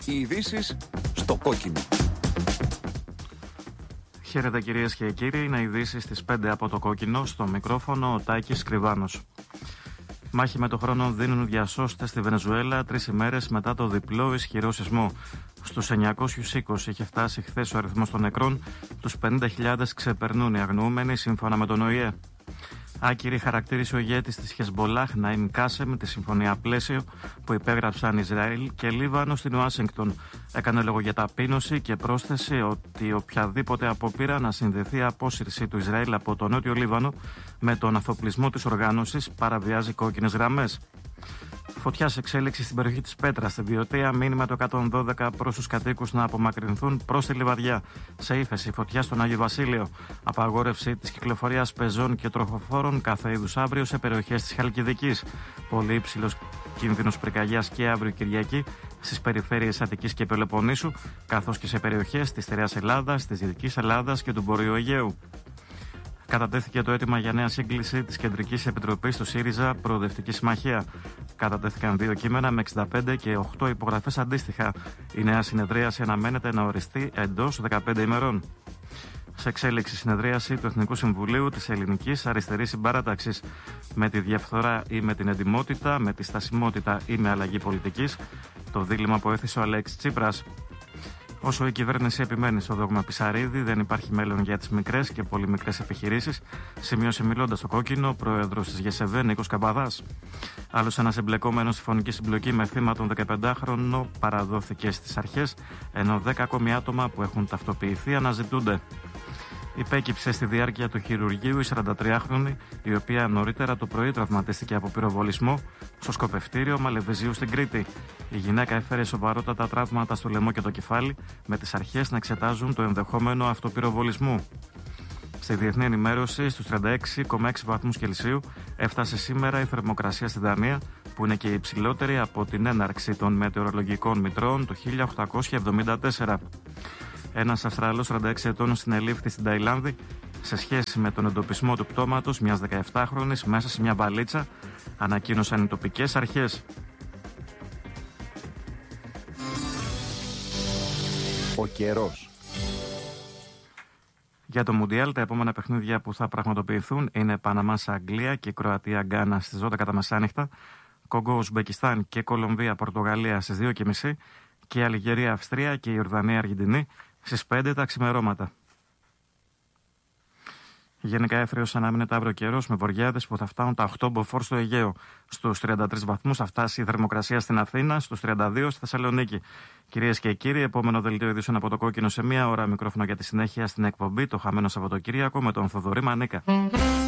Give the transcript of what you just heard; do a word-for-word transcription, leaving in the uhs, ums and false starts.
Οι ειδήσεις στο κόκκινο. Χαίρετε κυρίες και κύριοι, είναι ειδήσεις στις πέντε από το κόκκινο, στο μικρόφωνο ο Τάκης Κρυβάνος. Μάχη με το χρόνο δίνουν διασώστες στη Βενεζουέλα τρεις ημέρες μετά το διπλό ισχυρό σεισμό. Στους εννιακόσιους είκοσι είχε φτάσει χθες ο αριθμός των νεκρών, τους πενήντα χιλιάδες ξεπερνούν οι αγνοούμενοι σύμφωνα με τον Ο Η Ε. Άκυρη χαρακτήρισε ο ηγέτης της Χεσμπολάχ Ναΐμ Κάσεμ τη συμφωνία πλαίσιο που υπέγραψαν Ισραήλ και Λίβανο στην Ουάσιγκτον. Έκανε λόγο για ταπείνωση και πρόσθεσε ότι οποιαδήποτε απόπειρα να συνδεθεί η απόσυρση του Ισραήλ από το νότιο Λίβανο με τον αφοπλισμό της οργάνωσης παραβιάζει κόκκινες γραμμές. Φωτιά σε εξέλιξη στην περιοχή της Πέτρας, στην Βιωτία, μήνυμα το εκατόν δώδεκα προς τους κατοίκους να απομακρυνθούν προς τη Λιβαδιά. Σε ύφεση, φωτιά στον Άγιο Βασίλειο. Απαγόρευση της κυκλοφορίας πεζών και τροχοφόρων κάθε είδους αύριο σε περιοχές της Χαλκιδικής. Πολύ υψηλός κίνδυνος πυρκαγιάς και αύριο Κυριακή στις περιφέρειες Αττικής και Πελοποννήσου, καθώς και σε περιοχές της Στερεάς Ελλάδας, της Δυτικής Ελλάδας και του Βορείου Αιγαίου. Κατατέθηκε το αίτημα για νέα σύγκληση της Κεντρικής Επιτροπής του ΣΥΡΙΖΑ Προοδευτική Συμμαχία. Κατατέθηκαν δύο κείμενα με εξήντα πέντε και οκτώ υπογραφές αντίστοιχα. Η νέα συνεδρίαση αναμένεται να οριστεί εντός δεκαπέντε ημερών. Σε εξέλιξη συνεδρίαση του Εθνικού Συμβουλίου της Ελληνικής Αριστερής Συμπαράταξης. Με τη διαφθορά ή με την εντιμότητα, με τη στασιμότητα ή με αλλαγή πολιτικής. Το δίλημμα που έθεσε ο Αλέξης Τσίπρας. Όσο η κυβέρνηση επιμένει στο δόγμα Πισαρίδη, δεν υπάρχει μέλλον για τις μικρές και πολύ μικρές επιχειρήσεις, σημείωσε μιλώντας στο κόκκινο ο πρόεδρος της ΓΕΣΕΒΕ, Νίκος Καμπαδάς. Άλλος ένας εμπλεκόμενος στη φωνική συμπλοκή με θύμα τον δεκαπεντάχρονο παραδόθηκε στις αρχές, ενώ δέκα ακόμη άτομα που έχουν ταυτοποιηθεί αναζητούνται. Υπέκυψε στη διάρκεια του χειρουργείου η σαραντατριάχρονη, η οποία νωρίτερα το πρωί τραυματίστηκε από πυροβολισμό στο σκοπευτήριο Μαλεβιζίου στην Κρήτη. Η γυναίκα έφερε σοβαρότατα τραύματα στο λαιμό και το κεφάλι, με τις αρχές να εξετάζουν το ενδεχόμενο αυτοπυροβολισμού. Στη διεθνή ενημέρωση, στους τριάντα έξι κόμμα έξι βαθμούς Κελσίου, έφτασε σήμερα η θερμοκρασία στη Δανία, που είναι και η υψηλότερη από την έναρξη των μετεωρολογικών μητρώων το χίλια οκτακόσια εβδομήντα τέσσερα. Ένας Αυστραλός σαράντα έξι ετών συνελήφθη στην Ταϊλάνδη σε σχέση με τον εντοπισμό του πτώματος μιας δεκαεπτάχρονης μέσα σε μια βαλίτσα, ανακοίνωσαν οι τοπικές αρχές. Ο καιρός. Για το Μουντιάλ, τα επόμενα παιχνίδια που θα πραγματοποιηθούν είναι Παναμάς Αγγλία και Κροατία Γκάνα στις δώδεκα τα μεσάνυχτα, Κογκό Ουσμπεκιστάν και Κολομβία Πορτογαλία στις δύο και μισή και Αλγερία Αυστρία και Ιορδανία Αργεντινή στις πέντε τα ξημερώματα. Γενικά έθριος αναμένεται αύριο καιρός με βοριάδες που θα φτάνουν τα οκτώ μποφόρ στο Αιγαίο. Στους τριάντα τρεις βαθμούς θα φτάσει η θερμοκρασία στην Αθήνα, στους τριάντα δύο στη Θεσσαλονίκη. Κυρίες και κύριοι, επόμενο δελτίο ειδήσεων από το κόκκινο σε μία ώρα. Μικρόφωνο για τη συνέχεια στην εκπομπή Το Χαμένο Σαββατοκύριακο με τον Θοδωρή Μανίκα.